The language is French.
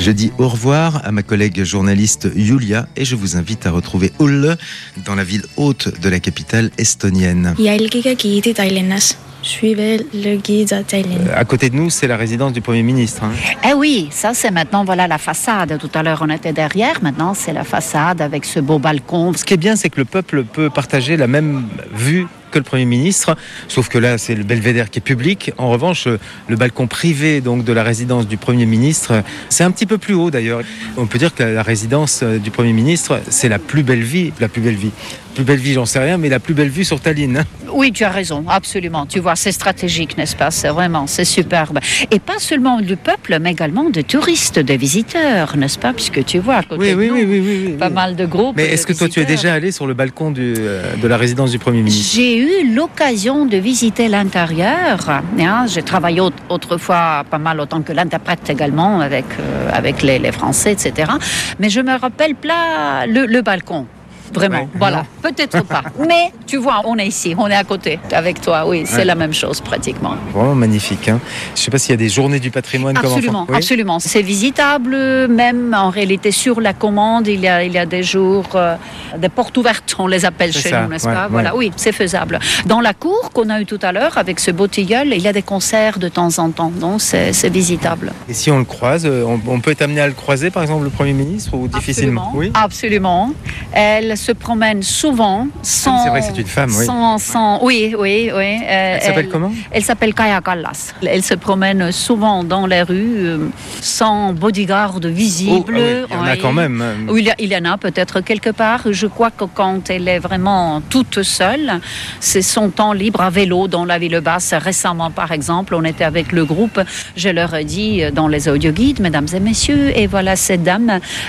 Je dis au revoir à ma collègue journaliste Julia et je vous invite à retrouver Olle dans la ville haute de la capitale estonienne. Jälgige giidi Tallinnas. Suivez le guide Tallinn. À côté de nous, c'est la résidence du Premier ministre. Eh oui, ça c'est maintenant la façade. Tout à l'heure on était derrière, maintenant c'est la façade avec ce beau balcon. Ce qui est bien, c'est que le peuple peut partager la même vue que le Premier ministre, sauf que là c'est le belvédère qui est public. En revanche, le balcon privé donc de la résidence du Premier ministre, c'est un petit peu plus haut d'ailleurs. On peut dire que la résidence du Premier ministre, c'est la plus belle vie, j'en sais rien, mais la plus belle vue sur Tallinn. Oui, tu as raison, absolument. Tu vois, c'est stratégique, n'est-ce pas? C'est superbe. Et pas seulement du peuple, mais également de touristes, de visiteurs, n'est-ce pas? Puisque tu vois, à côté de nous, oui. pas mal de groupes. Mais est-ce que toi, tu es déjà allé sur le balcon de la résidence du Premier ministre? J'ai eu l'occasion de visiter l'intérieur. J'ai travaillé autrefois pas mal autant que l'interprète également avec les Français, etc. Mais je me rappelle pas le balcon. Vraiment, ouais, voilà, non. Peut-être pas. Mais tu vois, on est ici, on est à côté avec toi, oui, c'est la même chose pratiquement. Vraiment magnifique. Je ne sais pas s'il y a des journées du patrimoine absolument, comme absolument. C'est visitable, même en réalité sur la commande, il y a des jours, des portes ouvertes, on les appelle chez nous, n'est-ce pas? Voilà, oui, c'est faisable. Dans la cour qu'on a eue tout à l'heure, avec ce beau tilleul, il y a des concerts de temps en temps, donc c'est visitable. Et si on le croise, on peut être amené à le croiser, par exemple, le Premier ministre, ou difficilement? Oui, absolument. Elle se promène souvent sans... C'est vrai que c'est une femme, oui. Oui. Elle s'appelle comment? Elle s'appelle Kaja Kallas. Elle se promène souvent dans les rues sans bodyguard visible. Il y en a quand même. Oui, il y en a peut-être quelque part. Je crois que quand elle est vraiment toute seule, c'est son temps libre à vélo dans la ville basse. Récemment, par exemple, on était avec le groupe. Je leur ai dit dans les audioguides, mesdames et messieurs, et voilà cette dame